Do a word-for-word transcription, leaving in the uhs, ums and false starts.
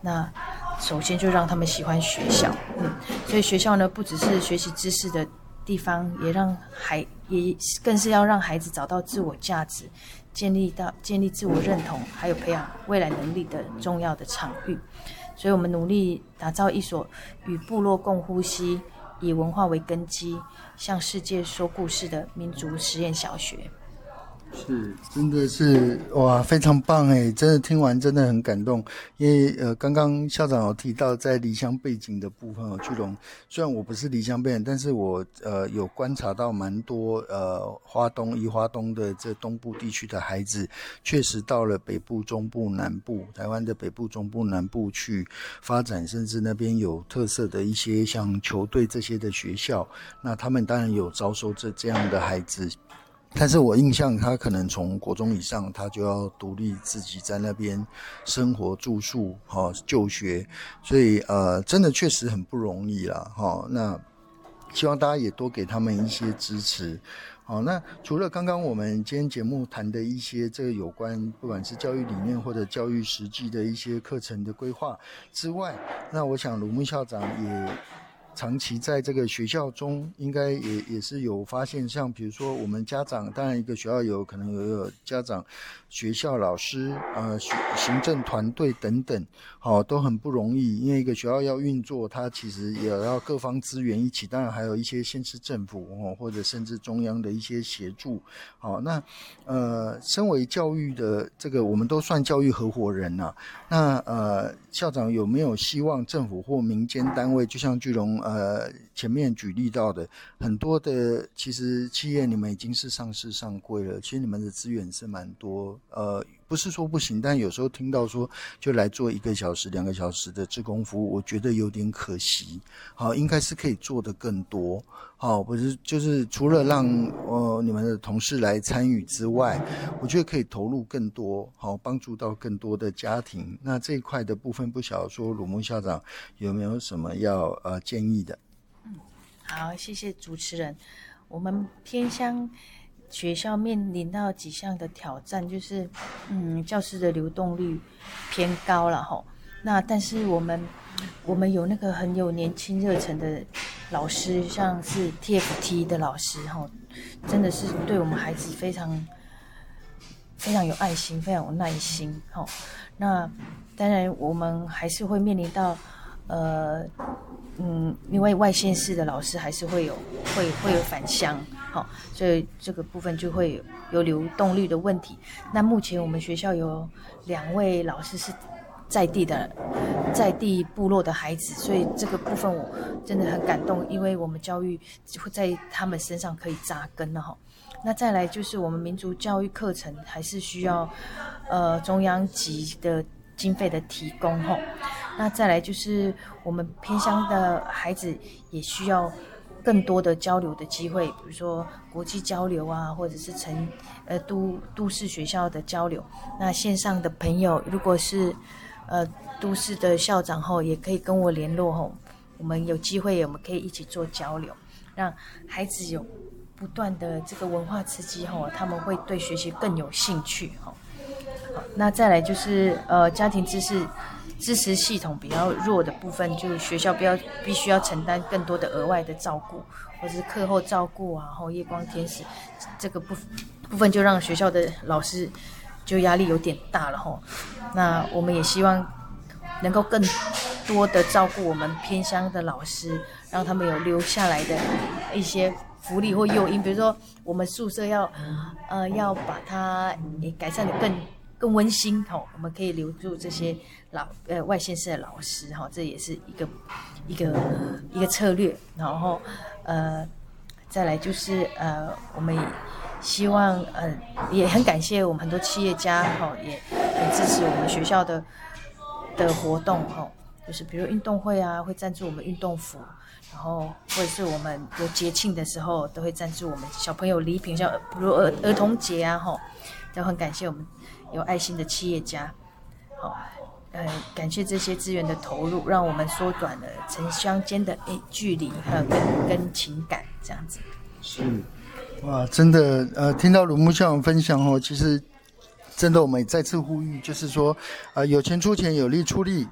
那首先就让他们喜欢学校，嗯，所以学校呢不只是学习知识的地方，也让孩也更是要让孩子找到自我价值，建立到建立自我认同，还有培养未来能力的重要的场域。所以我们努力打造一所与部落共呼吸，以文化为根基，向世界说故事的民族实验小学。 是，真的是哇，非常棒哎！真的听完真的很感动，因为呃，刚刚校长有提到在离乡背景的部分哦，巨龙，虽然我不是离乡背景，但是我呃有观察到蛮多呃花东宜花东的这东部地区的孩子，确实到了北部、中部、南部，台湾的北部、中部、南部去发展，甚至那边有特色的一些像球队这些的学校，那他们当然有招收这这样的孩子。但是我印象他可能从国中以上他就要独立自己在那边生活住宿、哦、就学，所以呃真的确实很不容易啦、哦、那希望大家也多给他们一些支持。好，那除了刚刚我们今天节目谈的一些这个有关不管是教育理念或者教育实际的一些课程的规划之外，那我想鲁木校长也长期在这个学校中应该也也是有发现，像比如说我们家长，当然一个学校有可能有有家长、学校老师、呃行政团队等等，好、哦、都很不容易，因为一个学校要运作，它其实也要各方资源一起，当然还有一些县市政府哦，或者甚至中央的一些协助。好、哦，那呃，身为教育的这个，我们都算教育合伙人呐、啊。那呃，校长有没有希望政府或民间单位，就像巨龙呃前面举例到的，很多的其实企业你们已经是上市上柜了，其实你们的资源是蛮多，呃，不是说不行，但有时候听到说就来做一个小时、两个小时的志工服务，我觉得有点可惜。好，应该是可以做得更多。好，不是就是除了让呃你们的同事来参与之外，我觉得可以投入更多，好帮助到更多的家庭。那这一块的部分，不晓得说鲁木校长有没有什么要呃建议的？ 嗯，好，谢谢主持人。我们偏乡学校面临到几项的挑战，就是嗯教师的流动率偏高了吼。那但是我们我们有那个很有年轻热忱的老师，像是 T F T 的老师吼，真的是对我们孩子非常非常有爱心，非常有耐心吼。那当然我们还是会面临到呃嗯，因为外县市的老师还是会有会会有返乡，好，所以这个部分就会有有流动率的问题。那目前我们学校有两位老师是在地的在地部落的孩子，所以这个部分我真的很感动，因为我们教育会在他们身上可以扎根了哈。那再来就是我们民族教育课程还是需要呃中央级的经费的提供吼。那再来就是我们偏乡的孩子也需要更多的交流的机会，比如说国际交流啊，或者是城呃都都市学校的交流。那线上的朋友如果是呃都市的校长后，也可以跟我联络后，我们有机会我们可以一起做交流，让孩子有不断的这个文化刺激后，他们会对学习更有兴趣吼。那再来就是呃家庭知识支持系统比较弱的部分，就学校不要必须要承担更多的额外的照顾，或者是课后照顾啊，或夜光天使这个部部分就让学校的老师就压力有点大了吼。那我们也希望能够更多的照顾我们偏乡的老师，让他们有留下来的一些福利或诱因，比如说我们宿舍要呃要把它也改善的更更温馨吼，我们可以留住这些老呃外县市的老师哈，这也是一个一个一个策略。然后呃再来就是呃我们也希望呃也很感谢我们很多企业家哈，也很支持我们学校的的活动哈，就是比如运动会啊会赞助我们运动服，然后或者是我们有节庆的时候都会赞助我们小朋友礼品，像比如儿儿童节啊哈，都很感谢我们有爱心的企业家，好，呃，感谢这些资源的投入，让我们缩短了城乡间的诶距离还有跟跟情感这样子。 是，哇，真的，呃，听到鲁木校长分享哦，其实真的我们也再次呼吁，就是说，呃，有钱出钱，有力出力，